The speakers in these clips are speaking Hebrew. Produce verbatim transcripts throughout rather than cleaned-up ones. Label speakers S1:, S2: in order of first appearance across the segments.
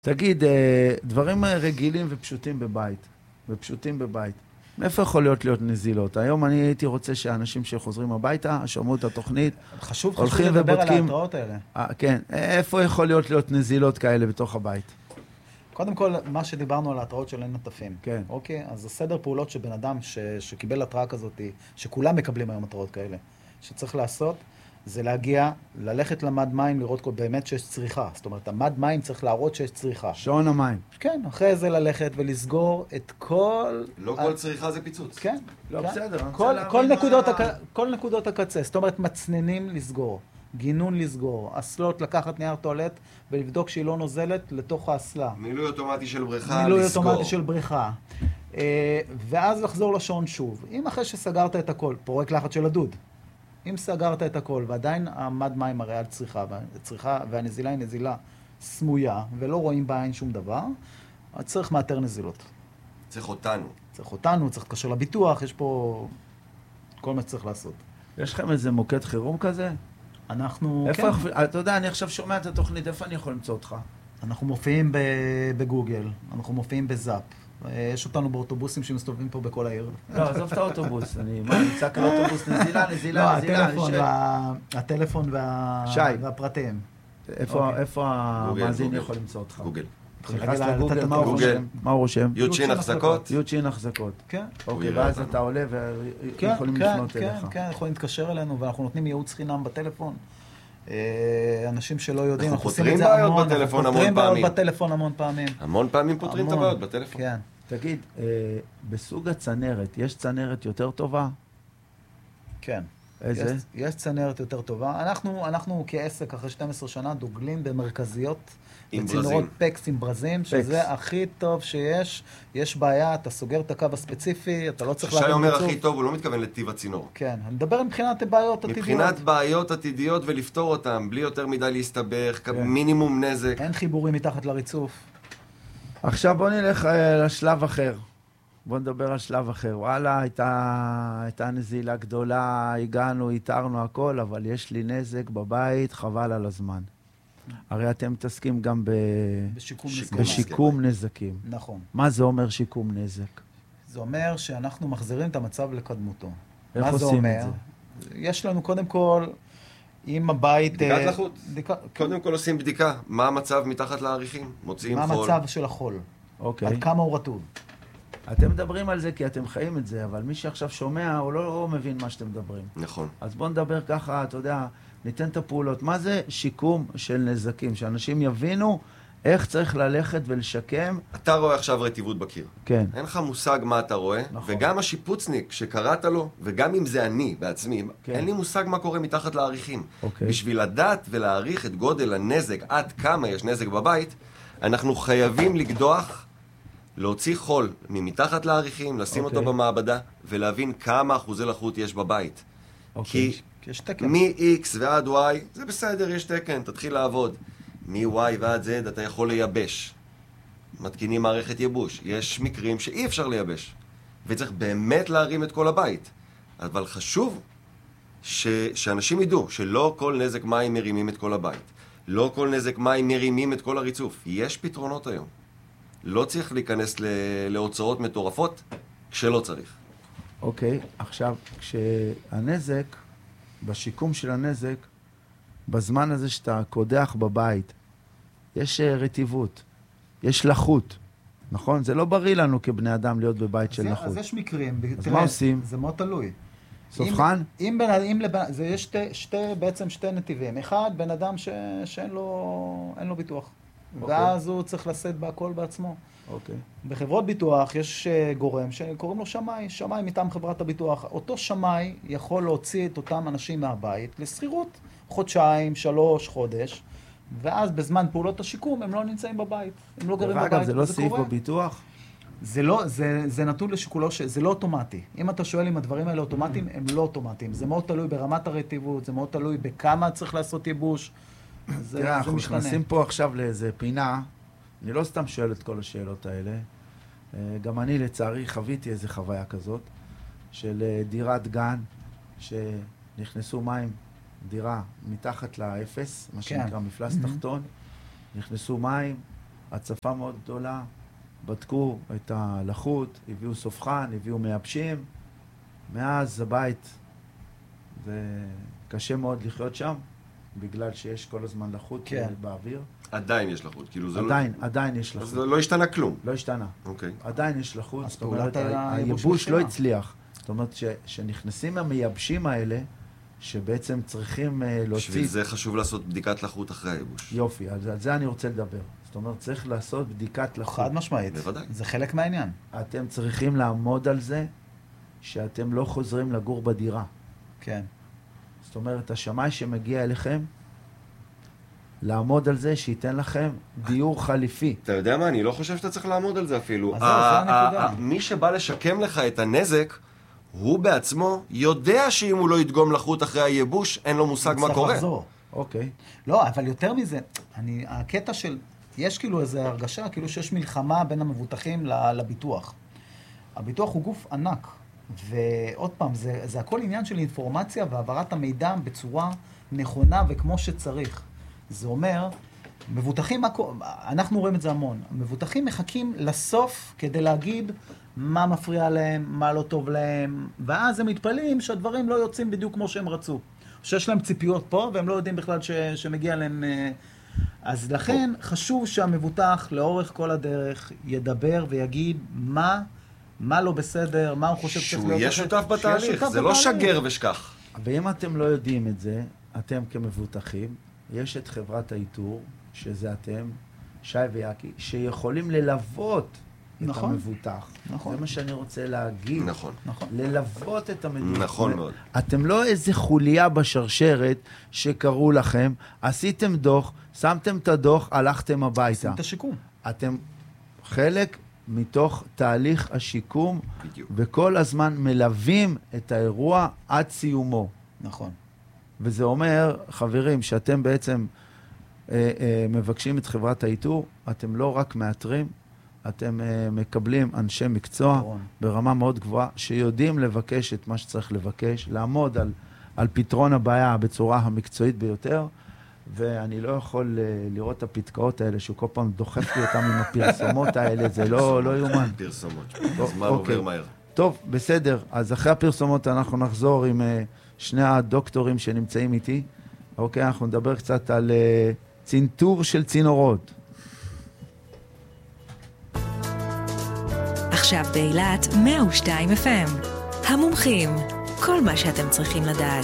S1: תגיד, דברים רגילים ופשוטים בבית, ופשוטים בבית. מאיפה יכול להיות להיות נזילות? היום אני הייתי רוצה שאנשים שחוזרים הביתה, שמעו את התוכנית,
S2: חשוב, חשוב לדבר על ההתראות האלה.
S1: כן, איפה יכול להיות להיות נזילות כאלה בתוך הבית?
S2: קודם כל, מה שדיברנו על ההתראות של אין נטפים.
S1: כן.
S2: אוקיי? אז הסדר פעולות שבן אדם ש, שקיבל התראה כזאת, שכולם מקבלים היום התראות כאלה, שצריך לעשות, זה להגיע, ללכת למד מים, לראות כל, באמת שיש צריכה. זאת אומרת, המד מים צריך להראות שיש צריכה.
S1: שעון המים.
S2: כן, אחרי זה ללכת ולסגור את כל...
S3: לא כל צריכה זה פיצוץ.
S2: כן.
S1: לא,
S2: כן.
S1: בסדר.
S2: כל, כל, נקודות הק... כל נקודות הקצה. זאת אומרת, מצננים לסגור, גינון לסגור, אסלות לקחת נייר טואלט ולבדוק שהיא לא נוזלת לתוך האסלה.
S3: מילוי אוטומטי של בריכה,
S2: מילוי
S3: לסגור.
S2: אוטומטי של בריכה. ואז לחזור לשעון שוב. אם אחרי שסגרת את הכל, פורק לחץ של הדוד. אם סגרת את הכל ועדיין המד מים הרי על צריכה, והצריכה, והנזילה היא נזילה סמויה, ולא רואים בעין שום דבר, אז צריך מאתר נזילות.
S3: צריך אותנו.
S2: צריך אותנו, צריך להתקשר לביטוח, יש פה כל מה שצריך לעשות.
S1: יש לכם איזה מוקד חירום כזה?
S2: אנחנו...
S1: איפה,
S2: כן.
S1: אתה יודע, אני עכשיו שומע את התוכנית, איפה אני יכול למצוא אותך?
S2: אנחנו מופיעים בגוגל, אנחנו מופיעים בזאפ. יש אותנו באוטובוסים שמסתובבים פה בכל העיר.
S1: לא, עזוב את האוטובוס. אני נמצא כאן אוטובוס, נזילה, נזילה, נזילה.
S2: הטלפון והפרטים.
S1: איפה המאזין יכול למצוא אותך?
S3: גוגל.
S1: נכנס לגוגל, מה הוא רושם? מה הוא רושם?
S3: יוצ'ין החזקות.
S1: יוצ'ין החזקות.
S2: כן.
S1: אוקיי, ואז אתה עולה ויכולים לפנות אליך.
S2: כן, כן, יכולים להתקשר אלינו, ואנחנו נותנים ייעוץ חינם בטלפון. אנשים שלא יודעים,
S3: אנחנו פותרים בעיות בטלפון המון פעמים.
S2: פותרים בעיות בטלפון המון פעמים.
S3: המון פעמים פותרים את הבעיות בטלפון.
S2: כן.
S1: תגיד, בסוג הצנרת, יש צנרת יותר טובה?
S2: כן.
S1: איזה?
S2: יש צנרת יותר טובה. אנחנו, אנחנו כעסק, אחרי שתים עשרה שנה, דוגלים במרכזיות.
S3: עם
S2: בצינורות
S3: ברזים.
S2: פקס עם ברזים, שזה הכי טוב שיש. יש בעיה, אתה סוגר את הקו הספציפי, אתה לא צריך...
S3: שי אומר הכי טוב, הוא לא מתכוון לטיב הצינור.
S2: כן, אני מדבר מבחינת בעיות עתידיות.
S3: מבחינת בעיות עתידיות ולפתור אותן, בלי יותר מדי להסתבך, מינימום נזק.
S2: אין חיבורים מתחת לריצוף.
S1: עכשיו בוא נלך לשלב אחר. בוא נדבר על שלב אחר. וואלה, הייתה, הייתה נזילה גדולה, הגענו, איתרנו הכל, אבל יש לי נזק בבית, חבל על הזמן. הרי אתם מתעסקים גם ב...
S2: בשיקום,
S1: בשיקום נזקים.
S2: נכון.
S1: מה זה אומר שיקום נזק?
S2: זה אומר שאנחנו מחזירים את המצב לקדמותו.
S1: איך
S2: מה
S1: עושים
S2: זה אומר?
S1: את זה?
S2: יש לנו קודם כל, אם הבית...
S3: בדיקת לחות.
S2: בדיקה...
S3: קודם כל עושים בדיקה. מה המצב מתחת לעריכים? מוציאים
S2: מה
S3: חול.
S2: מה המצב של החול?
S1: אוקיי.
S2: עד כמה הוא רטוב?
S1: אתם מדברים על זה כי אתם חיים את זה, אבל מי שעכשיו שומע, הוא לא, לא מבין מה שאתם מדברים.
S3: נכון.
S1: אז בוא נדבר ככה, אתה יודע, ניתן את הפעולות. מה זה שיקום של נזקים? שאנשים יבינו איך צריך ללכת ולשקם.
S3: אתה רואה עכשיו רטיבות בקיר.
S1: כן.
S3: אין לך מושג מה אתה רואה,
S1: נכון.
S3: וגם השיפוצניק שקראת לו, וגם אם זה אני בעצמי,
S1: כן.
S3: אין לי מושג מה קורה מתחת לעריכים.
S1: אוקיי.
S3: בשביל לדעת ולהעריך את גודל הנזק, עד כמה יש נזק בבית, אנחנו חייבים לקדוח, להוציא חול ממתחת לעריכים, לשים
S1: אוקיי. אותו
S3: במעבדה, ולהבין כמה אחוזי לחות יש בבית.
S1: אוקיי.
S3: כי
S2: יש תקן.
S3: מ-X ועד Y, זה בסדר, יש תקן, תתחיל לעבוד. מ-Y ועד Z אתה יכול לייבש. מתקינים מערכת ייבוש. יש מקרים שאי אפשר לייבש. וצריך באמת להרים את כל הבית. אבל חשוב ש... שאנשים ידעו שלא כל נזק מים מרימים את כל הבית. לא כל נזק מים מרימים את כל הריצוף. יש פתרונות היום. לא צריך להיכנס ל... להוצאות מטורפות כשלא צריך.
S1: אוקיי, עכשיו, כשהנזק, בשיקום של הנזק, בזמן הזה שאתה קודח בבית, יש רטיבות, יש לחות, נכון? זה לא בריא לנו כבני אדם להיות בבית של לחות.
S2: אז יש מקרים.
S1: אז מה עושים?
S2: זה מאוד תלוי.
S1: סופחן?
S2: אם בן, אם לבן, זה יש שתי, שתי, בעצם שתי נתיבים. אחד, בן אדם ש, שאין לו, אין לו ביטוח.
S1: אוקיי.
S2: ואז הוא צריך לשאת בהכל בעצמו.
S1: אוקיי.
S2: בחברות ביטוח יש גורם שקוראים לו שמאי, שמאי מטעם חברת הביטוח. אותו שמאי יכול להוציא את אותם אנשים מהבית לסחירות חודשיים, שלוש, חודש, ואז בזמן פעולות השיקום הם לא נמצאים בבית, הם לא גרים בבית.
S1: ואגב, זה לא סעיף בביטוח?
S2: זה לא, זה, זה נתון לשיקולו, זה לא אוטומטי. אם אתה שואל אם הדברים האלה אוטומטיים, הם לא אוטומטיים. זה מאוד תלוי ברמת הרטיבות, זה מאוד תלוי בכמה צריך לעשות ייבוש. זה,
S1: תראה, אנחנו
S2: משתנה.
S1: נכנסים פה עכשיו לאיזה פינה, אני לא סתם שואל את כל השאלות האלה, גם אני לצערי חוויתי איזו חוויה כזאת, של דירת גן, שנכנסו מים, דירה מתחת לאפס, מה
S2: כן.
S1: שנקרא מפלס תחתון, נכנסו מים, הצפה מאוד גדולה, בדקו את הלחות, הביאו סופחן, הביאו מייבשים. מאז הבית, זה קשה מאוד לחיות שם, בגלל שיש כל הזמן לחות
S2: כן.
S1: באוויר.
S3: עדיין יש לחות, כאילו זה
S1: עדיין,
S3: לא...
S1: עדיין יש לחות.
S3: אז לא השתנה כלום.
S1: לא השתנה.
S3: אוקיי.
S1: עדיין יש לחות,
S2: אז
S1: זאת אומרת,
S2: פעולת הייבוש
S1: הייבוש לא
S2: נפסקה.
S1: הצליח. זאת אומרת, ש- שנכנסים המייבשים האלה, שבעצם צריכים אה, להוציא...
S3: בשביל זה חשוב לעשות בדיקת לחות אחרי הייבוש.
S1: יופי, אז על זה אני רוצה לדבר. זאת אומרת, צריך לעשות בדיקת לחות.
S2: חד משמעית.
S3: בוודאי.
S2: זה חלק מהעניין.
S1: אתם צריכים לעמוד על זה שאתם לא חוזרים לגור בדירה.
S2: כן.
S1: זאת אומרת, השמאי שמגיע אליכם, לעמוד על זה שייתן לכם דיור חליפי.
S3: אתה יודע מה? אני לא חושב שאתה צריך לעמוד על זה אפילו.
S2: אז זהו, זה הנקודה.
S3: מי שבא לשקם לך את הנזק, הוא בעצמו יודע שאם הוא לא ידגום לחות אחרי הייבוש, אין לו מושג מה
S2: צריך
S3: קורה.
S2: לחזור.
S1: אוקיי.
S2: לא, אבל יותר מזה, אני, הקטע של, יש כאילו איזו הרגשה, כאילו שיש מלחמה בין המבוטחים ל- לביטוח. הביטוח הוא גוף ענק, ועוד פעם, זה, זה הכל עניין של אינפורמציה והעברת המידע בצורה נכונה וכמו שצריך. זה אומר, מבוטחים, אנחנו רואים את זה המון, המבוטחים מחכים לסוף כדי להגיד מה מפריע להם, מה לא טוב להם, ואז הם מתפלאים שהדברים לא יוצאים בדיוק כמו שהם רצו. שיש להם ציפיות פה, והם לא יודעים בכלל ש, שמגיע להם... אז לכן חשוב שהמבוטח לאורך כל הדרך ידבר ויגיד מה, מה לא בסדר, מה הוא חושב שצריך
S3: שהוא
S2: להיות...
S3: יהיה שותף בתהליך, זה לא שגר ושכח.
S1: ואם אתם לא יודעים את זה, אתם כמבוטחים, יש את חברת האיתור, שזה אתם, שי ויאקי, שיכולים ללוות
S2: נכון.
S1: את המבוטח.
S2: נכון.
S1: זה מה שאני רוצה להגיד.
S3: נכון.
S2: נכון.
S1: ללוות את המבוטח.
S3: נכון מאוד.
S1: אתם לא איזה חוליה בשרשרת שקראו לכם, עשיתם דוח, שמתם את הדוח, הלכתם הביתה.
S2: עושים את השיקום.
S1: אתם חלק מתוך תהליך השיקום,
S3: בדיוק.
S1: וכל הזמן מלווים את האירוע עד סיומו.
S2: נכון.
S1: וזה אומר, חברים, שאתם בעצם אה, אה, מבקשים את חברת האיתור, אתם לא רק מאתרים, אתם אה, מקבלים אנשי מקצוע
S2: נכון.
S1: ברמה מאוד גבוהה, שיודעים לבקש את מה שצריך לבקש, לעמוד על, על פתרון הבעיה בצורה המקצועית ביותר, ואני לא יכול אה, לראות את הפתקאות האלה, שהוא כל פעם דוחף לי אותם עם הפרסומות האלה, זה לא, לא יומן.
S3: פרסומות.
S1: טוב,
S3: הזמן
S1: אוקיי.
S3: עובר מהר.
S1: טוב, בסדר. אז אחרי הפרסומות אנחנו נחזור עם uh, שני הדוקטורים שנמצאים איתי. אוקיי, אנחנו נדבר קצת על uh, צינטור של צינורות.
S4: עכשיו באילת מאה ושתיים אף אם. המומחים, כל מה שאתם צריכים לדעת.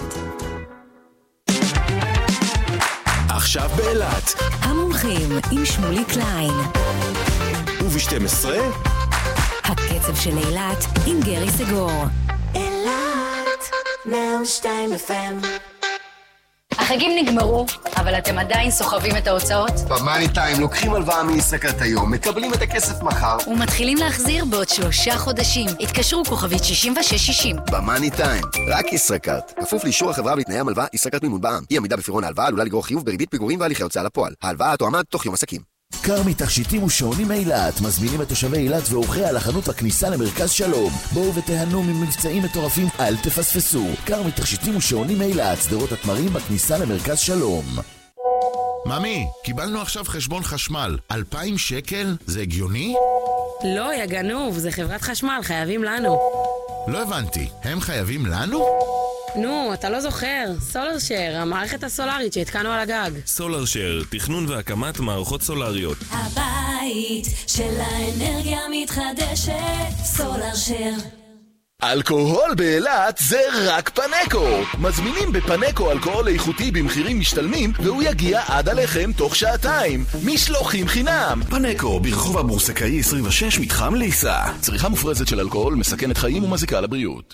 S5: עכשיו באילת.
S4: המומחים עם שמולי קליין.
S5: וב-שתים עשרה.
S4: הקצב של אילת עם גרי סגור.
S6: אילת, מאה ושתיים אף אם.
S7: החגים נגמרו, אבל אתם עדיין סוחבים את ההוצאות?
S8: במאני טיים לוקחים הלוואה מישראכרט היום, מקבלים את הכסף מחר.
S7: ומתחילים להחזיר בעוד שלושה חודשים. התקשרו כוכבית שישים ושש שישים.
S8: במאני טיים, רק ישראכרט. כפוף לאישור החברה ולתנאי המלווה, ישראכרט מימון בע"מ. אי עמידה בפירעון ההלוואה עלולה לגרור חיוב בריבית פיגורים והליכי הוצאה לפועל. ההלוואה תואמה תוך יום עסקים.
S5: כרמי תכשיטים ושעונים מאילת מזמינים את תושבי אילת ואורחיה לחנות בכניסה למרכז שלום. בואו ותיהנו ממבצעים מטורפים, אל תפספסו. כרמי תכשיטים ושעונים מאילת, שדרות התמרים בכניסה למרכז שלום.
S9: ממי, קיבלנו עכשיו חשבון חשמל. אלפיים שקל? זה הגיוני?
S10: לא, יא גנוב, זה חברת חשמל, חייבים לנו.
S9: לא הבנתי, הם חייבים לנו?
S10: נו, אתה לא זוכר, סולר שייר, המערכת הסולארית שהתקנו על הגג.
S11: סולר שייר, תכנון והקמת מערכות סולריות.
S6: הבית של האנרגיה מתחדשת, סולר שייר.
S5: אלכוהול באילת זה רק פנקו. מזמינים בפנקו אלכוהול איכותי במחירים משתלמים, והוא יגיע עד עליכם תוך שעתיים. משלוחים חינם. פנקו ברחוב הבורסקאי עשרים ושש מתחם ליסה. צריכה מופרזת של אלכוהול מסכנת חיים ומזיקה לבריאות.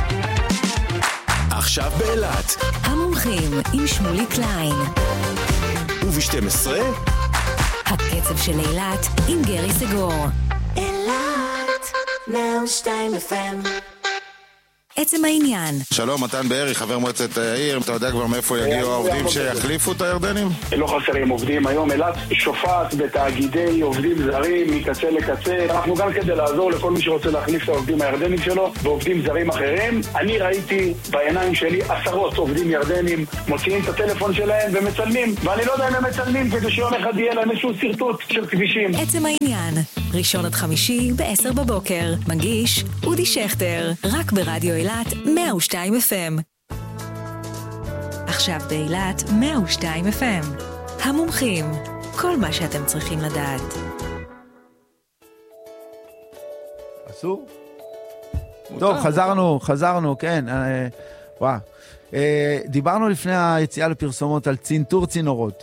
S5: עכשיו באילת.
S4: המומחים עם שמולי קליין.
S5: וב-שתים עשרה.
S4: הקצב של אילת עם גרי סגור.
S6: אילת, מאה ושתיים אף אם.
S4: עצם העניין.
S9: שלום, מתן בארי, חבר מועצת העיר. אתה יודע כבר מאיפה יגיעו העובדים שיחליפו את הירדנים?
S12: לא חסרים עובדים היום. אילת שופעת בתאגידי עובדים זרים מקצה לקצה. אנחנו גם כדי לעזור לכל מי שרוצה להחליף את העובדים הירדנים שלו ועובדים זרים אחרים. אני ראיתי בעיניים שלי עשרות עובדים ירדנים מוציאים את הטלפון שלהם ומצלמים, ואני לא יודע אם הם מצלמים כדי שיום אחד יהיה להם איזשהו סרטוט של כבישים.
S4: עצם העניין, ראשון עד חמישי בעשר בבוקר. מגיש אודי שכטר, רק ברדיו אילת מאה ושתיים אף אם. עכשיו באילת מאה ושתיים אף אם. המומחים, כל מה שאתם צריכים לדעת.
S1: אסור? טוב, חזרנו, חזרנו, כן. וואו. דיברנו לפני היציאה לפרסומות על צינטור צינורות.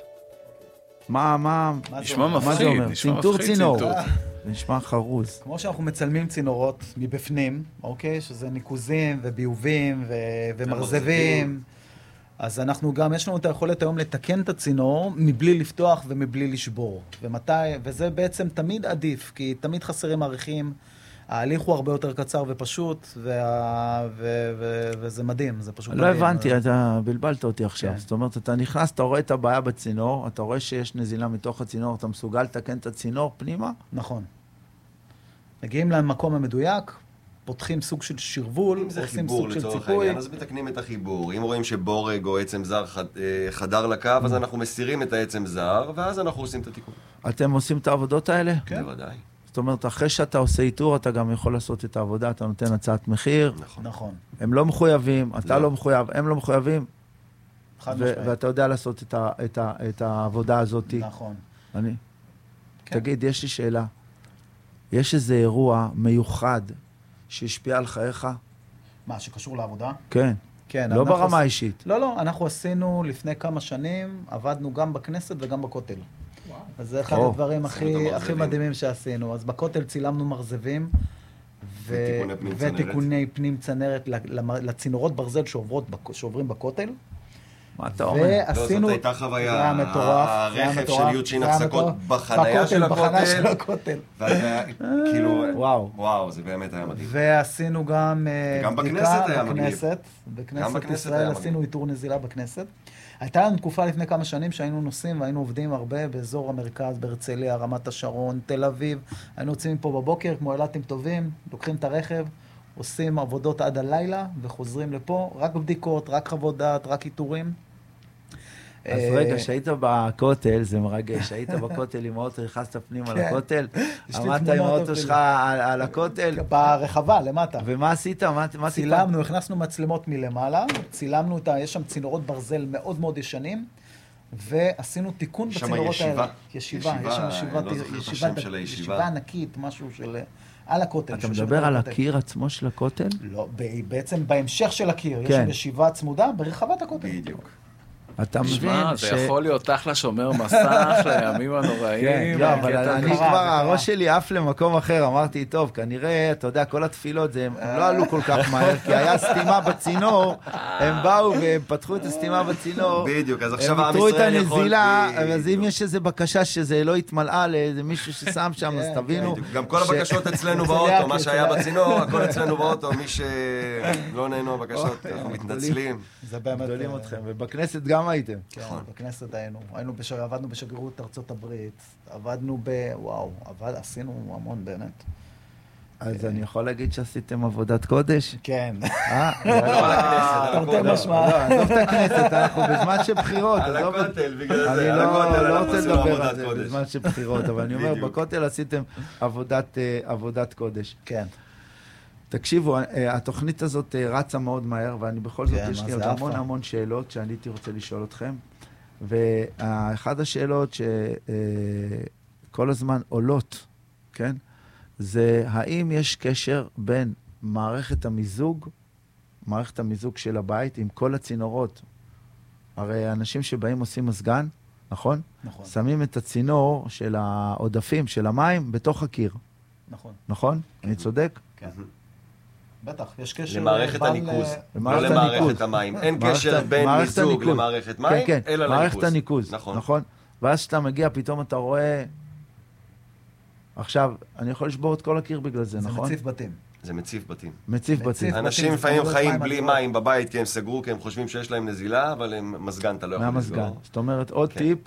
S1: מה, מה,
S13: נשמע מפחיד,
S1: מה זה אומר? צינטור צינור.
S13: צינטור.
S1: נשמע חרוז.
S2: כמו שאנחנו מצלמים צינורות מבפנים, אוקיי? שזה ניקוזים וביובים ו- ומרזבים. אז אנחנו גם, יש לנו את היכולת היום לתקן את הצינור מבלי לפתוח ומבלי לשבור. ומתי, וזה בעצם תמיד עדיף, כי תמיד חסרים עריכים. ההליך הוא הרבה יותר קצר ופשוט, וה... ו... ו... וזה מדהים, זה פשוט
S1: לא
S2: מדהים.
S1: הבנתי, אתה בלבלת אותי עכשיו.
S2: כן.
S1: זאת אומרת, אתה נכנס, אתה רואה את הבעיה בצינור, אתה רואה שיש נזילה מתוך הצינור, אתה מסוגל לתקן את הצינור פנימה?
S2: נכון. מגיעים למקום המדויק, פותחים סוג של שרבול,
S3: אם זה
S2: עושים
S3: חיבור
S2: סוג של
S3: לצורך
S2: ציפוי.
S3: העניין, אז מתקנים את החיבור. אם רואים שבורג או עצם זר חד, חדר לקו, אז אנחנו מסירים את העצם זר, ואז אנחנו עושים את התיקון.
S1: אתם עושים את העבודות האלה?
S3: כן. בוודאי.
S1: זאת אומרת, אחרי שאתה עושה איתור, אתה גם יכול לעשות את העבודה, אתה נותן הצעת מחיר.
S3: נכון.
S2: נכון.
S1: הם לא מחויבים, אתה לא מחויב, הם לא מחויבים.
S2: חד
S1: ו-
S2: משמעית.
S1: ואתה יודע לעשות את, ה- את, ה- את העבודה הזאת.
S2: נכון.
S1: אני?
S2: כן.
S1: תגיד, יש לי שאלה. יש איזה אירוע מיוחד שהשפיע על חייך?
S2: מה, שקשור לעבודה?
S1: כן.
S2: כן.
S1: לא
S2: אנחנו
S1: ברמה
S2: עש-
S1: האישית.
S2: לא, לא, אנחנו עשינו לפני כמה שנים, עבדנו גם בכנסת וגם בכותל. אז זה אחד
S1: או,
S2: הדברים
S3: עשינו את
S2: הכי,
S3: המרזבים.
S2: הכי מדהימים שעשינו. אז בכותל צילמנו מרזבים, ו...
S3: ותיקוני פנים צנרת.
S2: ותיקוני פנים צנרת למ- לצינורות ברזל שעוברות, בק- שעוברים בכותל.
S1: מה אתה אומר?
S2: ועשינו...
S3: לא, זאת הייתה חוויה.
S2: זה היה מטורף. זה היה
S3: הרכב
S2: מטורף,
S3: של יוצ'ין
S2: זה היה
S3: החזקות
S2: מטורף.
S3: בחנייה של
S2: בכותל, בחנייה של
S3: הכותל.
S2: הכותל.
S3: והיה כאילו,
S1: וואו.
S3: וואו, זה באמת היה מדהים.
S2: ועשינו גם אה,
S3: גם
S2: בדיקה
S3: בכנסת היה מגניב.
S2: בכנסת.
S3: גם
S2: בכנסת
S3: בכנסת
S2: ישראל
S3: היה
S2: עשינו
S3: מגניב.
S2: איתור נזילה בכנסת. הייתה לנו תקופה לפני כמה שנים שהיינו נוסעים והיינו עובדים הרבה באזור המרכז, בהרצליה, רמת השרון, תל אביב. היינו יוצאים מפה בבוקר, כמו אילתים טובים, לוקחים את הרכב, עושים עבודות עד הלילה וחוזרים לפה, רק בדיקות, רק חוות דעת, רק איתורים.
S1: אז רגע, שהיית בכותל, זה מרגש, היית בכותל עם האוטו, נכנסת פנימה
S2: כן.
S1: לכותל,
S2: יש לי
S1: עמדת עם
S2: תמונות
S1: האוטו
S2: אפילו.
S1: שלך על על הכותל,
S2: ברחבה, למטה.
S1: ומה עשית? מה מה עשית?
S2: צילמנו, הכנסנו מצלמות מלמעלה, צילמנו את ה... יש שם צינורות ברזל מאוד מאוד ישנים, ועשינו תיקון
S3: יש שם
S2: בצינורות
S3: ישיבה.
S2: האלה. ישיבה, יש שם
S3: ישיבה,
S2: ישיבה,
S3: אני לא זוכר את
S2: ישיבה,
S3: השם של הישיבה.
S2: ישיבה ענקית, משהו של... על הכותל.
S1: אתה
S2: שיושבת
S1: מדבר על
S2: הכותל.
S1: הקיר עצמו של הכותל?
S2: לא, ב- בעצם בהמשך של הקיר, יש
S1: כן.
S2: שם ישיבה צמודה ברחבת הכותל.
S3: בדיוק.
S1: אתה מבין
S13: תשמע,
S1: ש...
S13: זה יכול להיות אחלה שומר מסך לימים
S1: כן,
S13: הנוראים.
S1: לא, אבל
S13: הקטע
S1: אני
S13: קרה.
S1: כבר, הראש שלי עף למקום אחר, אמרתי, טוב, כנראה, אתה יודע, כל התפילות, זה- הם לא עלו כל כך מהר, כי היה סתימה בצינור, הם באו והם פתחו את הסתימה בצינור,
S3: בדיוק, אז עכשיו
S1: הם
S3: עם
S1: יתרו את
S3: ישראל יכול...
S1: הנזילה,
S3: בדיוק.
S1: אז אם יש איזו בקשה שזה לא יתמלאה לאיזה מישהו ששם שם, אז תבינו.
S3: בדיוק. גם כל
S1: ש-
S3: הבקשות אצלנו
S2: אצל
S3: באוטו,
S2: יעקב,
S3: מה
S2: אצל
S3: שהיה
S2: יעקב.
S3: בצינור, הכל אצלנו באוטו, מי שלא נהנו הבקשות, אנחנו מתנצלים.
S2: זה באמת...
S1: גדולים
S2: אה,
S1: אתכם, ובכנסת גם הייתם.
S2: כן, בכנסת היינו. היינו בש... עבדנו בשגרירות ארצות הברית, עבדנו ב... וואו, עבד... עשינו המון באמת.
S1: אז אני יכול להגיד שעשיתם עבודת קודש?
S2: כן.
S1: אה?
S3: לא על הכנסת, על
S2: תרתי
S3: הכותל.
S2: משמע.
S1: לא, עזוב את הכנסת, אנחנו בזמן של בחירות.
S3: על
S1: עזוב את-
S3: הכותל, בגלל
S1: אני
S3: זה, על
S1: לא
S3: הכותל
S1: לא
S3: אנחנו
S1: רוצה
S3: עשינו
S1: לדבר
S3: עבודת
S1: על זה
S3: קודש.
S1: בזמן של בחירות, אבל אני אומר,
S3: בדיוק.
S1: בכותל עשיתם עבודת, אה, עבודת קודש.
S2: כן.
S1: תקשיבו, אה, התוכנית הזאת אה, רצה מאוד מהר, ואני בכל זאת,
S2: כן,
S1: יש
S2: מה
S1: לי
S2: זה
S1: עוד המון
S2: עפה?
S1: המון שאלות שאני הייתי רוצה לשאול אתכם. ואחת השאלות שכל הזמן עולות, כן? זה האם יש קשר בין מערכת המיזוג, מערכת המיזוג של הבית עם כל הצינורות. הרי אנשים שבאים עושים מזגן, נכון?
S2: נכון.
S1: שמים את הצינור של העודפים, של המים, בתוך הקיר.
S2: נכון.
S1: נכון? אני צודק?
S2: כן. בטח, יש קשר...
S3: למערכת
S2: בל-
S3: הניקוז, לא
S1: למערכת
S3: למערכת
S1: הניקוז.
S3: המים. אין
S1: מערכת-
S3: קשר בין
S1: מערכת
S3: מיזוג
S1: הניקוז.
S3: למערכת
S1: כן,
S3: מים,
S1: כן,
S3: אלא
S1: מערכת
S3: לניקוז.
S1: הניקוז,
S3: נכון.
S1: נכון? ואז כשאתה מגיע, פתאום אתה רואה... עכשיו, אני יכול לשבור את כל הקיר בגלל זה,
S2: זה
S1: נכון?
S2: מציף בתים.
S3: זה מציף בתים.
S1: מציף בתים.
S3: אנשים לפעמים חיים בלי מים בבית, כי הם סגרו, כי הם חושבים שיש להם נזילה, אבל הם מזגן, אתה לא יכול לסגור.
S1: מהמזגן. זאת אומרת, עוד טיפ,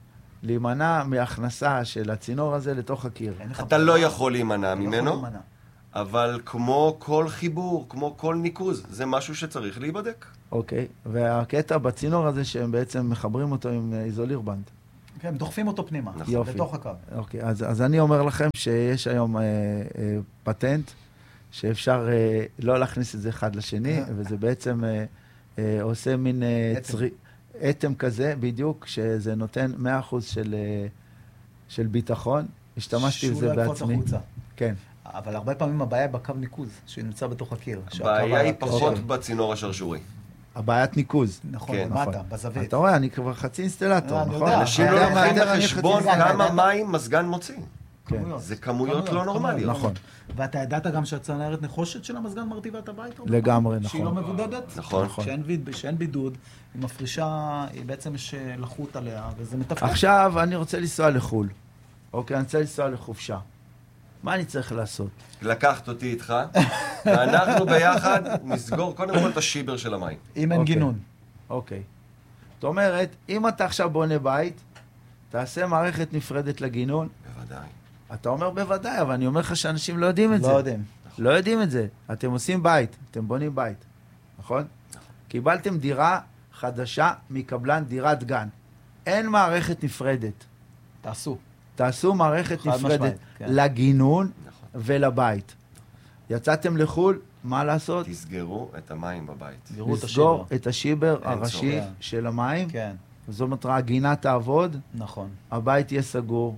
S1: להימנע מהכנסה של הצינור הזה לתוך הקיר.
S3: אתה לא יכול להימנע ממנו, אבל כמו כל חיבור, כמו כל ניקוז, זה משהו שצריך להיבדק.
S1: אוקיי, והקטע בצינור הזה שהם בעצם מחברים אותו עם איזולירבנד.
S2: כן, הם דוחפים אותו פנימה,
S1: יופי.
S2: בתוך הקו.
S1: אוקיי, אז, אז אני אומר לכם שיש היום אה, אה, פטנט שאפשר אה, לא להכניס את זה אחד לשני, וזה בעצם אה, אה, עושה מין אה, צרי... אתם כזה, בדיוק, שזה נותן מאה אחוז של, אה, של ביטחון. השתמשתי בזה בעצמי.
S2: שהוא לא יקפוץ החוצה.
S1: כן.
S2: אבל הרבה פעמים הבעיה היא בקו ניקוז, שנמצא בתוך הקיר.
S3: הבעיה היא פחות בצינור השרשורי.
S1: הבעיית ניקוז.
S2: נכון, למטה, בזווית.
S1: אתה רואה, אני כבר חצי אינסטלטור, נכון?
S3: אנשים לא לוקחים בחשבון כמה מים מזגן מוציא. זה כמויות לא נורמליות.
S1: נכון.
S2: ואתה ידעת גם שהצנרת נחושת של המזגן מרטיבה את הבית?
S1: לגמרי, נכון.
S2: שהיא לא מבודדת?
S3: נכון.
S2: שאין בידוד, היא מפרישה, היא בעצם יש לחות עליה, וזה מתפקד.
S1: עכשיו אני רוצה לנסוע לחול. אוקיי, אני רוצה לנסוע לחופשה. מה אני צריך לעשות?
S3: לקחת אותי איתך, ואנחנו ביחד נסגור קודם כל את השיבר של המים.
S2: אם אין גינון.
S1: אוקיי. זאת אומרת, אם אתה עכשיו בונה בית, תעשה מערכת נפרדת לגינון.
S3: בוודאי.
S1: אתה אומר בוודאי, אבל אני אומר לך שאנשים לא יודעים את זה.
S2: לא יודעים.
S1: לא יודעים את זה. אתם עושים בית, אתם בונים בית, נכון? קיבלתם דירה חדשה מקבלן דירת גן. אין מערכת נפרדת.
S2: תעשו.
S1: תעשו מערכת נפרדת לגינון ולבית. יצאתם לחול, מה לעשות?
S3: תסגרו את המים בבית.
S1: לסגור את השיבר הראשי של המים.
S2: כן.
S1: זו מטרה, הגינה תעבוד.
S2: נכון.
S1: הבית יהיה סגור.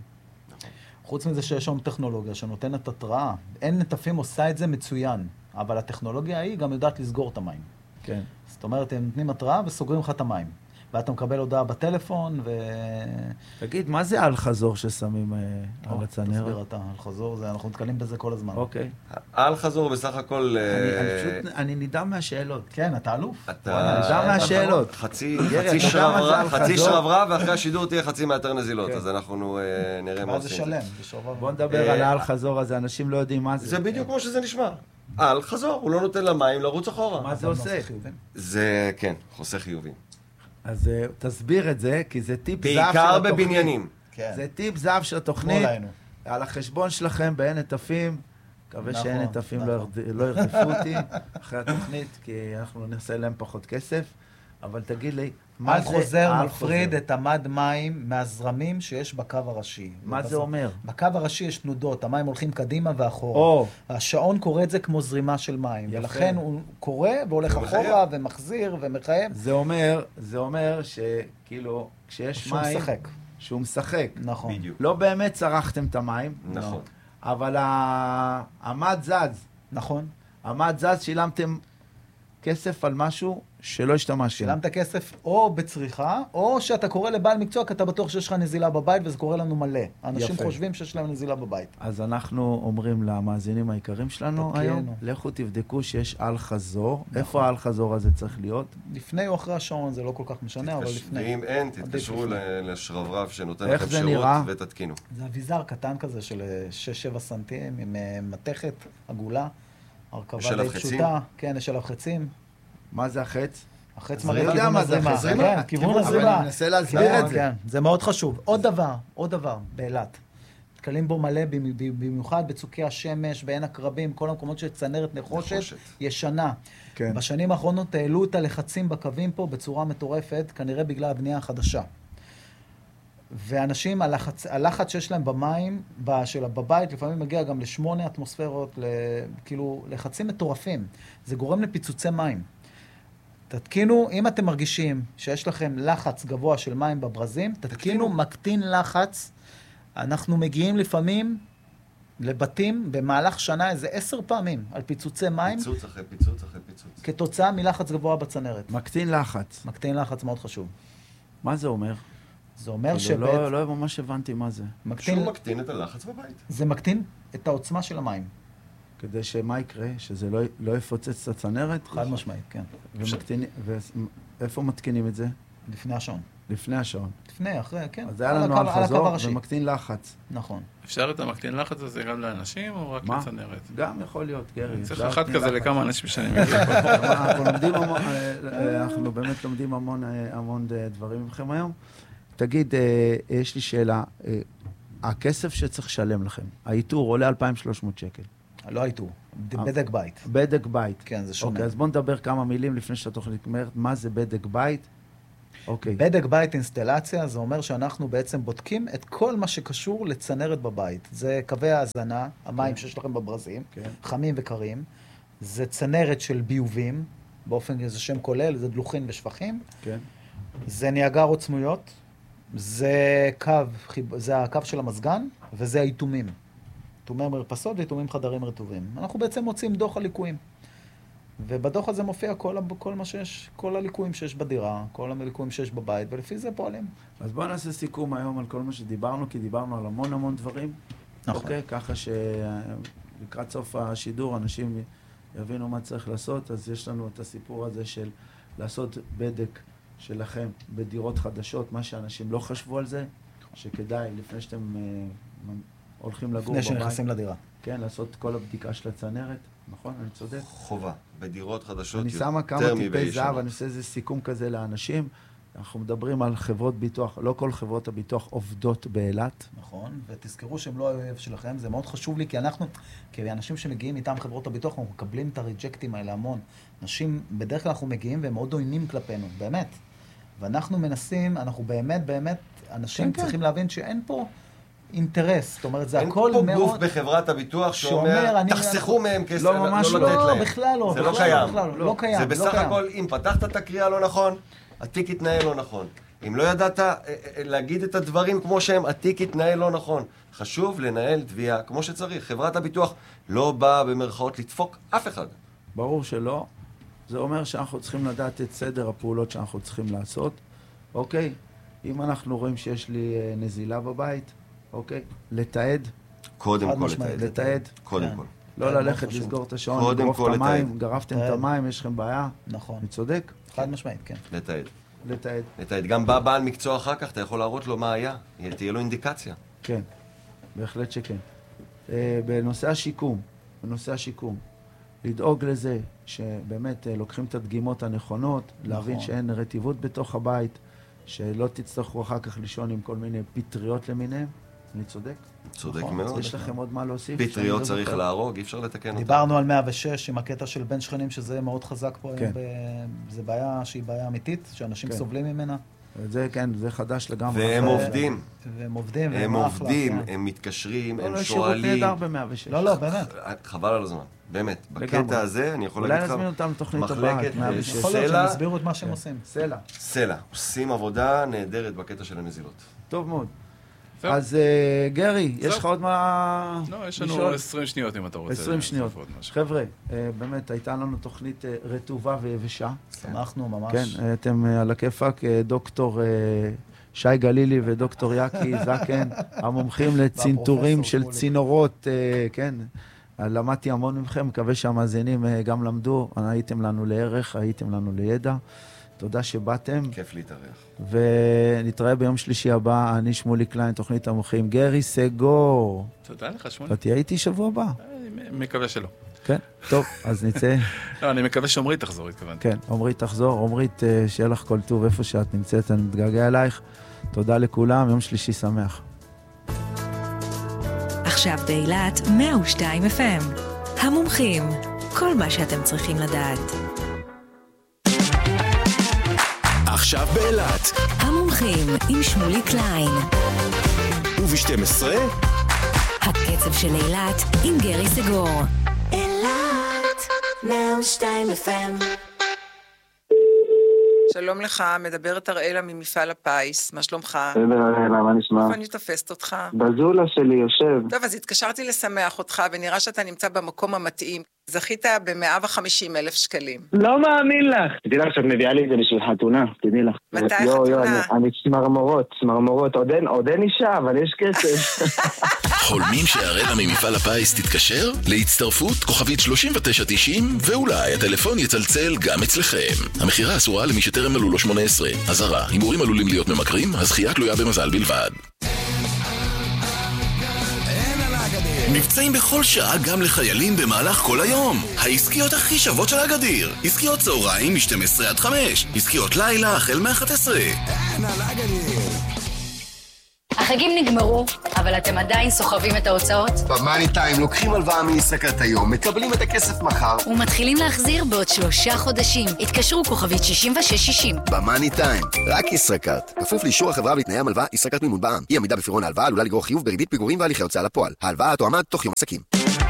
S2: חוץ מזה שיש שם טכנולוגיה שנותנת התראה. אין נטפים עושה את זה מצוין, אבל הטכנולוגיה היא גם יודעת לסגור את המים.
S1: כן.
S2: זאת אומרת, הם נותנים התראה וסוגרים לך את המים. ואתה מקבל הודעה בטלפון, ו...
S1: תגיד, מה זה על חזור ששמים על הצנרת?
S2: תסביר אתה, על חזור, אנחנו מתקלים בזה כל הזמן.
S1: אוקיי.
S3: על חזור בסך הכל...
S1: אני נדהם מהשאלות.
S2: כן, אתה אלוף.
S3: אתה...
S1: נדהם מהשאלות.
S3: חצי שרברב, ואחרי השידור תהיה חצי מהיותר נזילות, אז אנחנו נראה מה עושים.
S2: זה שלם.
S1: בוא נדבר על העל חזור הזה, אנשים לא יודעים מה זה.
S3: זה בדיוק כמו שזה נשמע. על חזור, הוא לא נותן למים לרוץ אחורה.
S1: מה זה עושה?
S3: זה, כן, חוסך חיובים.
S1: אז תסביר את זה, כי זה טיפ זהב של
S3: בעיקר
S1: התוכנית.
S3: בבניינים.
S1: זה טיפ זהב של התוכנית. על החשבון שלכם באין נטפים. מקווה שאין נטפים לא ירדפו אותי אחרי התוכנית, כי אנחנו נעשה להם פחות כסף. אבל תגיד לי,
S2: מה זה חוזר מפריד את המד מים מהזרמים שיש בקו הראשי?
S1: מה זה אומר?
S2: בקו הראשי יש תנודות, המים הולכים קדימה ואחורה. השעון קורא את זה כמו זרימה של מים, ולכן הוא קורא והולך אחורה ומחזיר ומחייב.
S1: זה אומר, זה אומר שכאילו, כשיש מים...
S2: שהוא משחק.
S1: שהוא משחק.
S2: נכון.
S1: לא באמת צרכתם את המים.
S3: נכון.
S1: אבל המד זז.
S2: נכון.
S1: המד זז, שילמתם כסף על משהו שלא השתמשתם.
S2: שילמת כסף או בצריכה, או שאתה קורא לבעל מקצוע, כי אתה בטוח שיש לך נזילה בבית, וזה קורה לנו מלא. אנשים יפה. חושבים שיש להם נזילה בבית.
S1: אז אנחנו אומרים למאזינים העיקרים שלנו תקיינו. היום, לכו תבדקו שיש על חזור. נכון. איפה העל חזור הזה צריך להיות? לפני או אחרי השעון, זה לא כל כך משנה, תתקש... אבל לפני.
S3: ואם אין, תתקשרו לשרברב שנותן לכם שירות נראה? ותתקינו.
S2: זה אביזר קטן כזה של שש שבע סנטים, עם מתכת, עגולה, הרכבה די פשוטה. כן, יש עליו חצים.
S1: מה זה החץ?
S2: החץ מראה כיוון הזרימה. כן, כיוון הזרימה.
S1: אני מנסה להסביר את זה.
S2: כן, זה מאוד חשוב. עוד דבר, עוד דבר, באילת. מתקלים בו מלא, במיוחד בצוקי השמש, בעין הקרבים, כל המקומות של צנרת נחושת, ישנה. בשנים האחרונות העלו את הלחצים בקווים פה בצורה מטורפת, כנראה בגלל הבנייה החדשה. ואנשים, הלחץ, הלחץ שיש להם במים, של, בבית, לפעמים מגיע גם לשמונה אטמוספירות, כאילו, לחצים מטורפים. זה גורם לפיצוצי מים. תתקינו, אם אתם מרגישים שיש לכם לחץ גבוה של מים בברזים, תתקינו מקטין לחץ. אנחנו מגיעים לפעמים לבתים במהלך שנה איזה עשר פעמים על פיצוצי מים.
S3: פיצוץ אחרי פיצוץ אחרי פיצוץ.
S2: כתוצאה מלחץ גבוה בצנרת.
S1: מקטין לחץ.
S2: מקטין לחץ מאוד חשוב.
S1: מה זה אומר?
S2: זה אומר שבית...
S1: לא, לא ממש הבנתי מה זה.
S3: מקטין... שהוא מקטין את הלחץ בבית.
S2: זה מקטין את העוצמה של המים.
S1: כדי שמה יקרה? שזה לא, לא יפוצץ את הצנרת?
S2: חד משמעית, כן.
S1: ומקטין... ואיפה מתקינים את זה?
S2: לפני השעון.
S1: לפני השעון.
S2: לפני, אחרי, כן.
S1: אז היה לנו על חזור ומקטין לחץ.
S2: נכון.
S13: אפשר את המקטין לחץ הזה גם לאנשים או רק
S1: מה?
S13: לצנרת?
S1: גם יכול להיות, גרי.
S13: צריך אחד כזה לכמה אנשים שאני מגיע פה.
S1: אנחנו לומדים המון, אנחנו באמת לומדים המון, המון דברים מכם היום. תגיד, יש לי שאלה, הכסף שצריך לשלם לכם, האיתור עולה אלפיים ושלוש מאות שקל.
S2: לא האיתור, בדק בית.
S1: בדק בית.
S2: כן, זה שונה.
S1: אוקיי, אז בוא נדבר כמה מילים לפני שהתוכנית אומרת, מה זה בדק בית? אוקיי.
S2: בדק בית אינסטלציה, זה אומר שאנחנו בעצם בודקים את כל מה שקשור לצנרת בבית. זה קווי ההזנה, המים שיש לכם בברזים, חמים וקרים. זה צנרת של ביובים, באופן, זה שם כולל, זה דלוחין ושפכים.
S1: כן.
S2: זה ניאגרות סמויות, זה קו, זה הקו של המזגן, וזה האיתומים. איתומי מרפסות ואיתומים חדרים רטובים. אנחנו בעצם מוצאים דוח הליקויים. ובדוח הזה מופיע כל, כל מה שיש, כל הליקויים שיש בדירה, כל הליקויים שיש בבית, ולפי זה פועלים.
S1: אז בואו נעשה סיכום היום על כל מה שדיברנו, כי דיברנו על המון המון דברים.
S2: נכון.
S1: אוקיי? ככה שלקראת סוף השידור אנשים יבינו מה צריך לעשות, אז יש לנו את הסיפור הזה של לעשות בדק שלכם בדירות חדשות, מה שאנשים לא חשבו על זה, שכדאי לפני שאתם uh, הולכים לגור בבית.
S2: לפני שנכנסים לדירה.
S1: כן, לעשות כל הבדיקה של הצנרת, נכון? אני צודק?
S3: חובה. בדירות חדשות
S1: יותר
S3: מבישנות.
S1: אני שמה כמה טיפי זהב, אני עושה איזה סיכום כזה לאנשים. אנחנו מדברים על חברות ביטוח, לא כל חברות הביטוח עובדות באילת.
S2: נכון, ותזכרו שהם לא האויב שלכם, זה מאוד חשוב לי, כי אנחנו, כאנשים שמגיעים מטעם חברות הביטוח, אנחנו מקבלים את הריג'קטים האלה המון. אנשים, בדרך כלל אנחנו מגיעים והם מאוד עוינים כלפינו, באמת. ואנחנו מנסים, אנחנו באמת, באמת, אנשים
S1: כן,
S2: צריכים
S1: כן.
S2: להבין שאין פה אינטרס. זאת אומרת, זה הכל
S3: מאוד...
S2: מאוד...
S3: אין פה גוף בחברת הביטוח שאומר, תחסכו מהם כסף,
S1: לא, ממש
S3: לא לתת
S2: לא,
S3: להם.
S2: בכלל לא.
S3: זה
S2: בכלל
S3: לא קיים.
S2: בכלל לא, לא קיים.
S3: זה בסך
S2: לא קיים.
S3: הכל, אם פתחת את הקריאה לא נכון, התיק יתנהל לא נכון. אם לא ידעת להגיד את הדברים כמו שהם, התיק יתנהל לא נכון. חשוב לנהל תביעה כמו שצריך. חברת הביטוח לא באה במרכאות לדפוק אף אחד.
S1: ברור שלא. זה אומר שאנחנו צריכים לדעת את סדר הפעולות שאנחנו צריכים לעשות. אוקיי? אם אנחנו רואים שיש לי נזילה בבית, אוקיי? לתעד.
S3: קודם כל לתעד.
S1: לתעד.
S3: קודם כל.
S1: לא ללכת לסגור את השעון, לגרוף את המים, גרפתם את המים, יש לכם בעיה.
S2: נכון.
S1: אני צודק?
S2: חד משמעית, כן.
S3: לתעד.
S1: לתעד.
S3: לתעד. גם בא בעל מקצוע אחר כך, אתה יכול להראות לו מה היה. תהיה לו אינדיקציה.
S1: כן, בהחלט שכן. בנושא השיקום, בנושא השיקום, לדאוג לזה שבאמת לוקחים את הדגימות הנכונות, להבין שאין רטיבות בתוך הבית, שלא תצטרכו אחר כך לישון עם כל מיני פטריות למיניהם. אני צודק?
S3: צודק מאוד.
S1: יש לכם עוד מה להוסיף?
S3: פטריות צריך להרוג, אי אפשר לתקן אותם.
S2: דיברנו על מאה ושש עם הקטע של בן שכנים, שזה מאוד חזק פה. זה בעיה שהיא בעיה אמיתית, שאנשים סובלים ממנה.
S1: זה כן, זה חדש לגמרי.
S3: והם עובדים.
S2: והם עובדים.
S3: הם עובדים, הם מתקשרים, הם שואלים.
S1: לא, לא, שירות נהדר ב-מאה ושש.
S2: לא, לא, באמת.
S3: חבל על הזמן, באמת. בקטע הזה, אני יכול להגיד לך,
S1: אולי נזמין אותם לתוכנית הבאה, מאה ושש.
S2: יכול להיות שהם הסבירו את מה שהם עושים.
S1: סלע.
S3: סלע. עושים עבודה נהדרת בקטע של הנזילות.
S1: טוב מאוד. אז גרי, יש לך עוד מה...
S13: לא, יש לנו עשרים שניות אם אתה רוצה.
S1: עשרים שניות. חבר'ה, באמת, הייתה לנו תוכנית רטובה ויבשה.
S2: שמחנו ממש.
S1: כן, אתם על הכיפק, דוקטור שי גלילי ודוקטור יקי זקן, המומחים לצינטורים של צינורות, כן. למדתי המון מכם, מקווה שהמאזינים גם למדו, הייתם לנו לערך, הייתם לנו לידע. תודה שבאתם.
S3: כיף להתארח.
S1: ונתראה ביום שלישי הבא, אני שמולי קליין, תוכנית המוחים. גרי סגור.
S13: תודה לך, שמולי.
S1: אתה תהיה איתי שבוע הבא?
S13: אני מקווה שלא.
S1: כן, טוב, אז נצא.
S13: לא, אני מקווה שעומרית תחזור, התכוונתי.
S1: כן, עומרית תחזור. עומרית, שיהיה לך כל טוב איפה שאת נמצאת, אני מתגעגע אלייך. תודה לכולם, יום שלישי שמח.
S4: עכשיו באילת מאה ושתיים אף אם. המומחים, כל מה שאתם צריכים לדעת.
S5: עכשיו באילת.
S4: המומחים עם שמולי קליין.
S5: וב-שתים עשרה.
S4: הקצב של אילת עם גרי סגור.
S6: אילת, מאה ושתיים אף אם.
S14: שלום לך, מדברת אראלה ממפעל הפיס, מה שלומך?
S15: בסדר אראלה, מה נשמע?
S14: איפה אני תופסת אותך?
S15: בזולה שלי יושב.
S14: טוב, אז התקשרתי לשמח אותך, ונראה שאתה נמצא במקום המתאים. זכית ב-מאה וחמישים אלף שקלים.
S15: לא מאמין לך. תדעי לך שאת מביאה לי את זה בשביל חתונה, תדעי לך.
S14: מתי
S15: יו,
S14: החתונה?
S15: יו, אני, אני צמרמורות, צמרמורות. עוד אין, עוד אין אישה, אבל יש כסף.
S5: חולמים שהרבע ממפעל הפיס תתקשר? להצטרפות כוכבית שלושים ותשע תשעים, ואולי הטלפון יצלצל גם אצלכם. המחירה אסורה למי שטרם מלאו לו שמונה עשרה. אזהרה, הימורים עלולים להיות ממכרים, הזכייה תלויה במזל בלבד. מבצעים בכל שעה גם לחיילים במהלך כל היום. העסקיות הכי שוות של הגדיר. עסקיות צהריים מ-שתים עשרה עד חמש. עסקיות לילה החל מ-אחת עשרה. אין על הגדיר.
S7: החגים נגמרו, אבל אתם עדיין סוחבים את ההוצאות?
S8: במאני טיים לוקחים הלוואה מישראכרט היום, מקבלים את הכסף מחר.
S7: ומתחילים להחזיר בעוד שלושה חודשים. התקשרו כוכבית שישים ושש שישים.
S8: במאני טיים, רק ישראכרט. כפוף לאישור החברה ולתנאי המלווה, ישראכרט מימון בע"מ. אי עמידה בפירעון ההלוואה עלולה לגרור חיוב בריבית פיגורים והליכי הוצאה לפועל. ההלוואה תועמד תוך יום עסקים.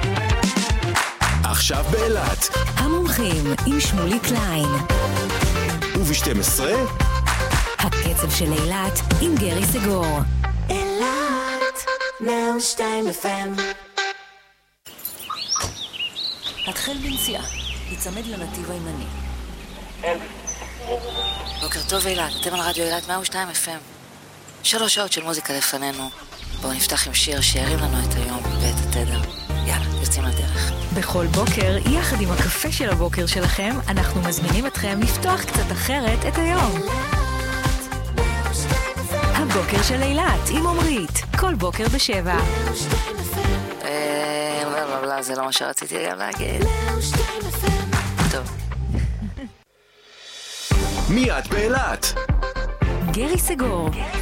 S5: עכשיו באילת.
S4: המומחים עם שמולי קליין.
S5: וב-שתים עשרה
S4: הקצב של אילת עם גרי סגור.
S6: אילת, מאה ושתיים אף אם.
S4: התחל בנסיעה, יצמד לנתיב הימני.
S16: בוקר טוב אילת, אתם על רדיו אילת מאה ושתיים אף אם. שלוש שעות של מוזיקה לפנינו. בואו נפתח עם שיר שירים לנו את היום ואת התדר. יאללה, יוצאים לדרך.
S4: בכל בוקר, יחד עם הקפה של הבוקר שלכם, אנחנו מזמינים אתכם לפתוח קצת אחרת את היום. הבוקר של אילת עם עומרית, כל בוקר בשבע.
S16: אה, לא, לא, לא, זה לא מה שרציתי גם להגיד. טוב.
S5: מיד באילת.
S4: גרי סגור.